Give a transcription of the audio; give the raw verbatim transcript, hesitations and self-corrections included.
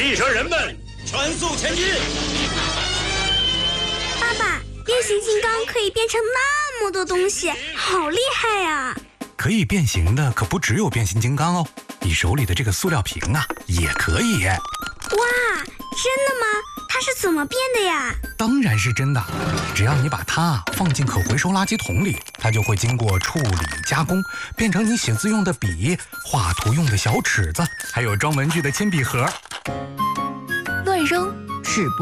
汽车人们，全速前进！ 爸爸，变形金刚可以变成那么多东西，好厉害呀！ 可以变形的可不只有变形金刚哦，你手里的这个塑料瓶啊，也可以。 哇，真的吗？它是怎么变的呀？ 当然是真的，只要你把它放进可回收垃圾桶里，它就会经过处理加工，变成你写字用的笔、画图用的小尺子，还有装文具的铅笔盒。 乱扔是不